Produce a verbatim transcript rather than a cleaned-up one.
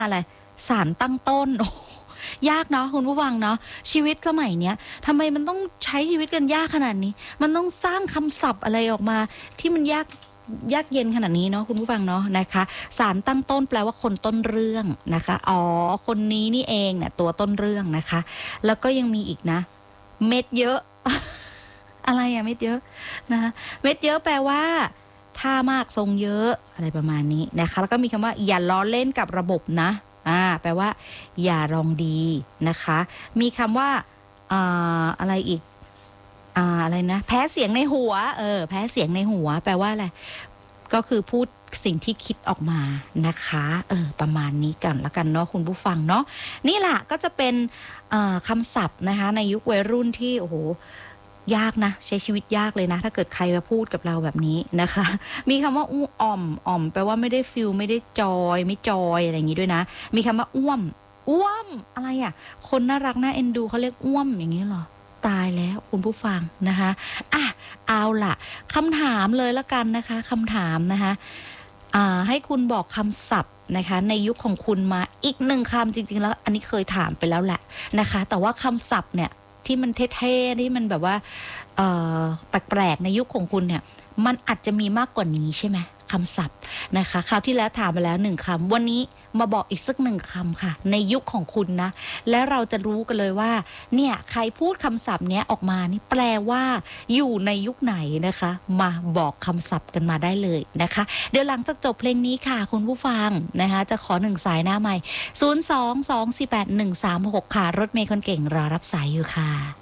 อะไรสารตั้งต้นโอ้ยากเนาะคุณผู้ฟังเนาะชีวิตสมัยเนี้ยทำไมมันต้องใช้ชีวิตกันยากขนาดนี้มันต้องสร้างคำศัพท์อะไรออกมาที่มันยากยากเย็นขนาดนี้เนาะคุณผู้ฟังเนาะนะคะสารตั้งต้นแปลว่าคนต้นเรื่องนะคะอ๋อคนนี้นี่เองเนี่ยตัวต้นเรื่องนะคะแล้วก็ยังมีอีกนะเม็ดเยอะ อะไรอะเม็ดเยอะนะคะเม็ดเยอะแปลว่าท่ามากทรงเยอะอะไรประมาณนี้นะคะแล้วก็มีคำว่าอย่าล้อเล่นกับระบบนะอ่าแปลว่าอย่าลองดีนะคะมีคำว่าอ่าอะไรอีกอ่าอะไรนะแพ้เสียงในหัวเออแพ้เสียงในหัวแปลว่าอะไรก็คือพูดสิ่งที่คิดออกมานะคะเออประมาณนี้กันแล้วกันเนาะคุณผู้ฟังเนาะนี่แหละก็จะเป็นคำศัพท์นะคะในยุควัยรุ่นที่โอ้โหยากนะใช้ชีวิตยากเลยนะถ้าเกิดใครมาพูดกับเราแบบนี้นะคะมีคำว่าอู้อ่อมอ่อมแปลว่าไม่ได้ฟิลไม่ได้จอยไม่จอยอะไรอย่างนี้ด้วยนะมีคำว่าอ้วมอ้วมอะไรอ่ะคนน่ารักน่าเอ็นดูเขาเรียกอ้วมอย่างนี้เหรอตายแล้วคุณผู้ฟังนะคะอ่ะเอาล่ะคำถามเลยละกันนะคะคำถามนะคะอ่าให้คุณบอกคำศัพท์นะคะในยุคของคุณมาอีกหนึ่งคำจริงๆแล้วอันนี้เคยถามไปแล้วแหละนะคะแต่ว่าคำศัพท์เนี่ยที่มันเท่ๆที่มันแบบว่าแปลกๆในยุคของคุณเนี่ยมันอาจจะมีมากกว่านี้ใช่ไหมคำศัพท์นะคะคราวที่แล้วถามไปแล้วหนึ่งคำวันนี้มาบอกอีกสักหนึ่งคำค่ะในยุคของคุณนะและเราจะรู้กันเลยว่าเนี่ยใครพูดคำศัพท์เนี้ยออกมานี่แปลว่าอยู่ในยุคไหนนะคะมาบอกคำศัพท์กันมาได้เลยนะคะเดี๋ยวหลังจากจบเพลงนี้ค่ะคุณผู้ฟังนะคะจะขอหนึ่งสายหน้าใหม่ศูนย์ สอง สอง สี่ แปด หนึ่ง สาม หกค่ะรถเมล์คนเก่งรอรับสายอยู่ค่ะ